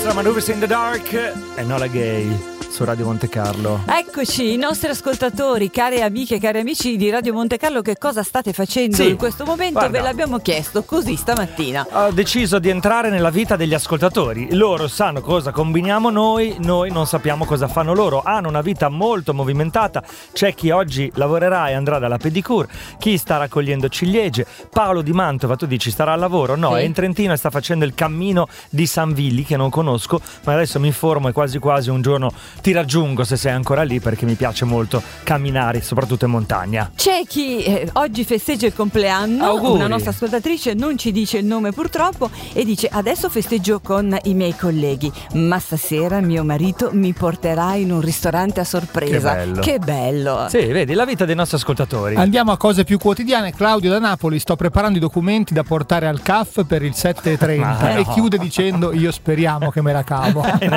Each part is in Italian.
Maneuvers in the Dark e Nola Gay su Radio Monte Carlo. Eccoci, i nostri ascoltatori, care amiche e cari amici di Radio Monte Carlo, che cosa state facendo in questo momento? Guarda, ve l'abbiamo chiesto così stamattina. Ho deciso di entrare nella vita degli ascoltatori. Loro sanno cosa combiniamo noi non sappiamo cosa fanno loro. Hanno una vita molto movimentata. C'è chi oggi lavorerà e andrà dalla pedicure, chi sta raccogliendo ciliegie. Paolo di Mantova, tu dici starà al lavoro? No, sì. È in Trentino e sta facendo il cammino di San Villi, che non conosco, ma adesso mi informo e quasi quasi un giorno ti raggiungo se sei ancora lì, perché mi piace molto camminare, soprattutto in montagna. C'è chi oggi festeggia il compleanno. Auguri. Una nostra ascoltatrice non ci dice il nome purtroppo e dice: adesso festeggio con i miei colleghi, ma stasera mio marito mi porterà in un ristorante a sorpresa. Che bello. Sì, vedi, la vita dei nostri ascoltatori. Andiamo a cose più quotidiane. Claudio da Napoli: sto preparando i documenti da portare al CAF per il 7:30 e chiude dicendo: io speriamo che me la cavo. in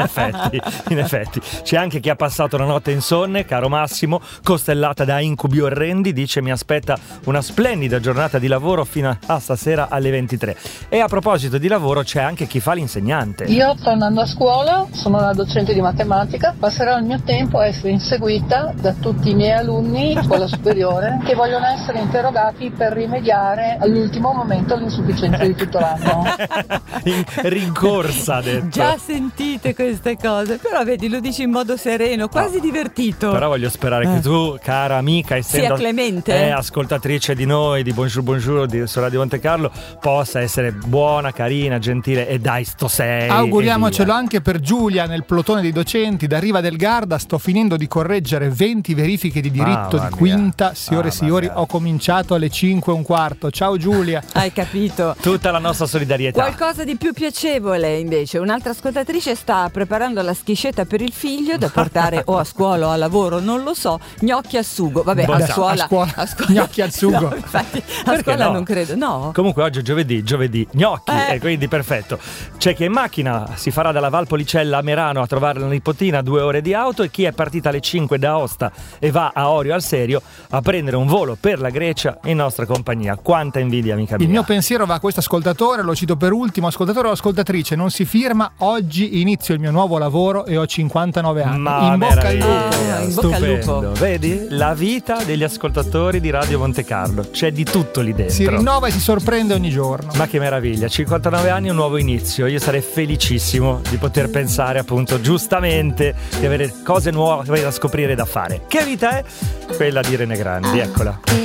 effetti c'è anche chi ha passato la notte insonne, caro Massimo, costellata da incubi orrendi. Dice: mi aspetta una splendida giornata di lavoro fino a stasera alle 23. E a proposito di lavoro, c'è anche chi fa l'insegnante. Io sto andando a scuola, sono una docente di matematica, passerò il mio tempo a essere inseguita da tutti i miei alunni di scuola superiore che vogliono essere interrogati per rimediare all'ultimo momento all'insufficienza di tutto l'anno. In rincorsa, ha detto. Già sentite queste cose, però vedi, lo dici in modo sereno, quasi divertito. Però voglio sperare che tu, cara amica, essendo sia clemente, ascoltatrice di noi, di Bonjour di su Radio Monte Carlo, possa essere buona, carina, gentile e dai sto sei. Auguriamocelo anche per Giulia nel plotone dei docenti da Riva del Garda. Sto finendo di correggere 20 verifiche di diritto di quinta. Signori, ho cominciato alle 5:15. Ciao Giulia. Hai capito? Tutta la nostra solidarietà. Qualcosa di più piacevole invece, un'altra ascoltatrice sta preparando la schiscetta per il figlio da portare o a scuola o a lavoro, non lo so, gnocchi a sugo. Vabbè, a scuola gnocchi al sugo. No, infatti a scuola non credo, no. Comunque oggi è giovedì, gnocchi, e quindi perfetto. C'è chi è in macchina, si farà dalla Valpolicella a Merano a trovare la nipotina, 2 ore di auto, e chi è partita alle 5 da Aosta e va a Orio al Serio a prendere un volo per la Grecia in nostra compagnia. Quanta invidia, amica mia. Il mio pensiero va a questo ascoltatore, lo cito per ultimo: ascoltatore o ascoltatrice, non si firma, oggi inizio il mio nuovo lavoro e ho 59 anni. Ma in bocca al lupo. In bocca al lupo. Vedi? La vita degli ascoltatori di Radio Monte Carlo, c'è di tutto lì dentro. Si rinnova e si sorprende ogni giorno. Ma che meraviglia, 59 anni, un nuovo inizio. Io sarei felicissimo di poter pensare, appunto, giustamente, di avere cose nuove da scoprire e da fare. Che vita è? Quella di Irene Grandi, eccola.